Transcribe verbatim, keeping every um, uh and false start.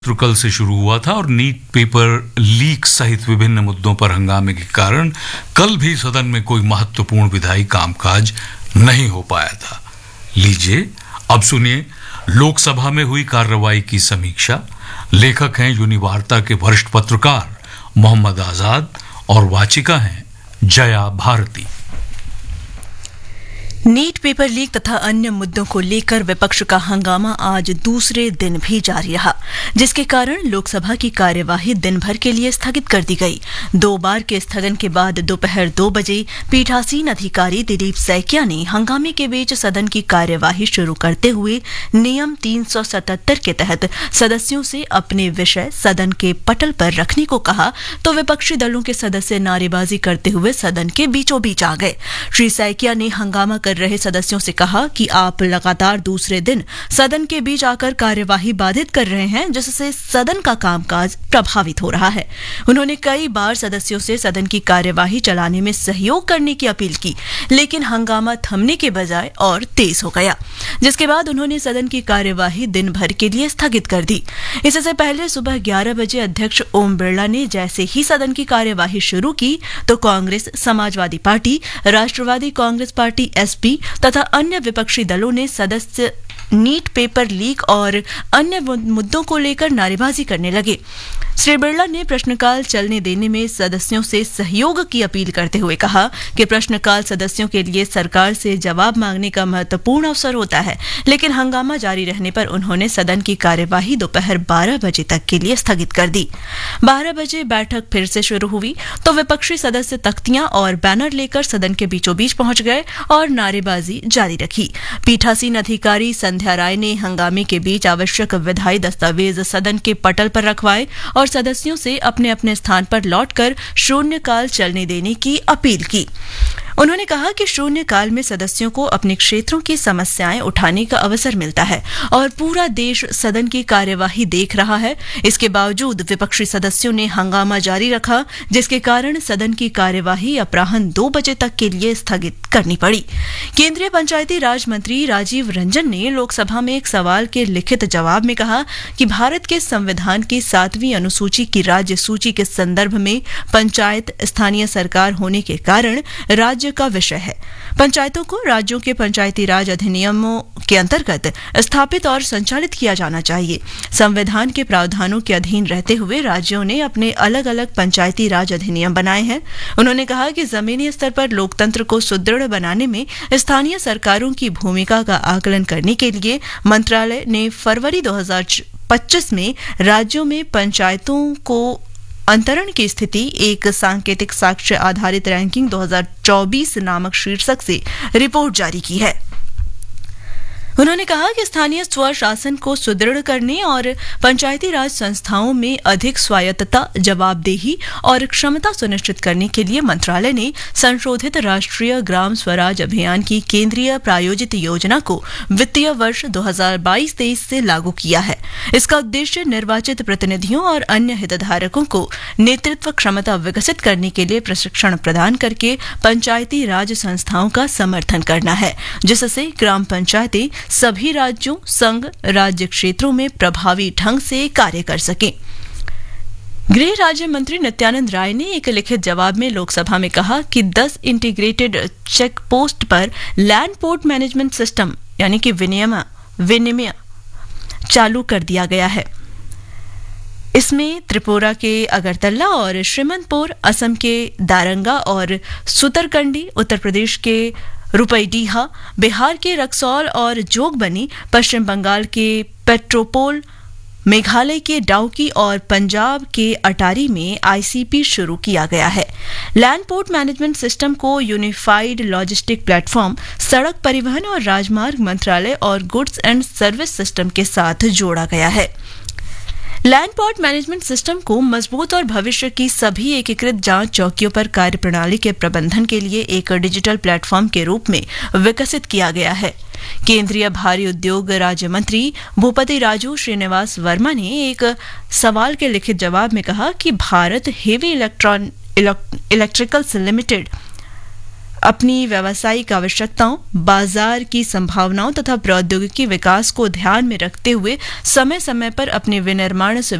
कल से शुरू हुआ था और नीट पेपर लीक सहित विभिन्न मुद्दों पर हंगामे के कारण कल भी सदन में कोई महत्वपूर्ण विधायी कामकाज नहीं हो पाया था। लीजिए अब सुनिए लोकसभा में हुई कार्रवाई की समीक्षा। लेखक हैं यूनिवार्ता के वरिष्ठ पत्रकार मोहम्मद आजाद और वाचिका हैं Jaya Bharti. NEET paper leak तथा अन्य मुद्दों को लेकर विपक्ष का हंगामा आज दूसरे दिन भी जारी रहा, जिसके कारण लोकसभा की कार्यवाही दिन भर के लिए स्थगित कर दी गई। दो बार के स्थगन के बाद दोपहर दो बजे पीठासीन अधिकारी दिलीप सैकिया ने हंगामे के बीच सदन की कार्यवाही शुरू करते हुए नियम तीन सौ सतहत्तर के तहत सदस्यों से अपने विषय सदन के पटल पर रखने को कहा, तो विपक्षी दलों के सदस्य नारेबाजी करते हुए सदन के बीचों बीच आ गए। श्री सैकिया ने हंगामा कर रहे सदस्यों से कहा कि आप लगातार दूसरे दिन सदन के बीच आकर कार्यवाही बाधित कर रहे हैं, जिससे सदन का कामकाज प्रभावित हो रहा है। उन्होंने कई बार सदस्यों से सदन की कार्यवाही चलाने में सहयोग करने की अपील की, लेकिन हंगामा थमने के बजाय और तेज हो गया, जिसके बाद उन्होंने सदन की कार्यवाही दिन भर के लिए स्थगित कर दी। इससे पहले सुबह ग्यारह बजे अध्यक्ष ओम बिरला ने जैसे ही सदन की कार्यवाही शुरू की, तो कांग्रेस, समाजवादी पार्टी, राष्ट्रवादी कांग्रेस पार्टी एस पी तथा अन्य विपक्षी दलों ने सदस्य नीट पेपर लीक और अन्य मुद्दों को लेकर नारेबाजी करने लगे। श्री बिरला ने प्रश्नकाल चलने देने में सदस्यों से सहयोग की अपील करते हुए कहा कि प्रश्नकाल सदस्यों के लिए सरकार से जवाब मांगने का महत्वपूर्ण अवसर होता है, लेकिन हंगामा जारी रहने पर उन्होंने सदन की कार्यवाही दोपहर बारह बजे तक के लिए स्थगित कर दी। बारह बजे बैठक फिर से शुरू हुई तो विपक्षी सदस्य तख्तियां और बैनर लेकर सदन के बीचों बीच पहुंच गए और नारेबाजी जारी रखी। पीठासीन अधिकारी संध्या राय ने हंगामे के बीच आवश्यक विधायी दस्तावेज सदन के पटल पर रखवाए और सदस्यों से अपने अपने स्थान पर लौटकर शून्यकाल चलने देने की अपील की। उन्होंने कहा कि शून्यकाल में सदस्यों को अपने क्षेत्रों की समस्याएं उठाने का अवसर मिलता है और पूरा देश सदन की कार्यवाही देख रहा है। इसके बावजूद विपक्षी सदस्यों ने हंगामा जारी रखा, जिसके कारण सदन की कार्यवाही अपराह्न दो बजे तक के लिए स्थगित करनी पड़ी। केंद्रीय पंचायती राज मंत्री राजीव रंजन ने लोकसभा में एक सवाल के लिखित जवाब में कहा कि भारत के संविधान की सातवीं अनुसूची की राज्य सूची के संदर्भ में पंचायत स्थानीय सरकार होने के कारण राज्य का विषय है। पंचायतों को राज्यों के पंचायती राज अधिनियमों के अंतर्गत स्थापित और संचालित किया जाना चाहिए। संविधान के प्रावधानों के अधीन रहते हुए राज्यों ने अपने अलग अलग पंचायती राज अधिनियम बनाए हैं। उन्होंने कहा कि जमीनी स्तर पर लोकतंत्र को सुदृढ़ बनाने में स्थानीय सरकारों की भूमिका का आकलन करने के लिए मंत्रालय ने फरवरी दो हज़ार पच्चीस में राज्यों में पंचायतों को अंतरण की स्थिति एक सांकेतिक साक्ष्य आधारित रैंकिंग दो हज़ार चौबीस नामक शीर्षक से रिपोर्ट जारी की है। उन्होंने कहा कि स्थानीय स्वशासन को सुदृढ़ करने और पंचायती राज संस्थाओं में अधिक स्वायत्तता, जवाबदेही और क्षमता सुनिश्चित करने के लिए मंत्रालय ने संशोधित राष्ट्रीय ग्राम स्वराज अभियान की केंद्रीय प्रायोजित योजना को वित्तीय वर्ष दो हज़ार बाईस तेईस से लागू किया है। इसका उद्देश्य निर्वाचित प्रतिनिधियों और अन्य हितधारकों को नेतृत्व क्षमता विकसित करने के लिए प्रशिक्षण प्रदान करके पंचायती राज संस्थाओं का समर्थन करना है, जिससे ग्राम पंचायतें सभी राज्यों, संघ, राज्य क्षेत्रों में प्रभावी ढंग से कार्य कर सकें। गृह राज्य मंत्री नित्यानंद राय ने एक लिखित जवाब में लोकसभा में कहा कि दस इंटीग्रेटेड चेक पोस्ट पर लैंड पोर्ट मैनेजमेंट सिस्टम यानी कि विनियम विनिमय चालू कर दिया गया है। इसमें त्रिपुरा के अगरतला और श्रीमंतपुर, असम के दारंगा और सुतरकंडी, उत्तर प्रदेश के रुपईडीहा, बिहार के रक्सौल और जोगबनी, पश्चिम बंगाल के पेट्रोपोल, मेघालय के डाउकी और पंजाब के अटारी में आईसीपी शुरू किया गया है। लैंड पोर्ट मैनेजमेंट सिस्टम को यूनिफाइड लॉजिस्टिक प्लेटफॉर्म, सड़क परिवहन और राजमार्ग मंत्रालय और गुड्स एंड सर्विस सिस्टम के साथ जोड़ा गया है। लैंड पोर्ट मैनेजमेंट सिस्टम को मजबूत और भविष्य की सभी एकीकृत जांच चौकियों पर कार्यप्रणाली के प्रबंधन के लिए एक डिजिटल प्लेटफॉर्म के रूप में विकसित किया गया है। केंद्रीय भारी उद्योग राज्य मंत्री भूपति राजू श्रीनिवास वर्मा ने एक सवाल के लिखित जवाब में कहा कि Bharat heavy electron electricals limited अपनी व्यावसायिक आवश्यकताओं, बाजार की संभावनाओं तथा प्रौद्योगिकी विकास को ध्यान में रखते हुए समय समय पर अपने विनिर्माण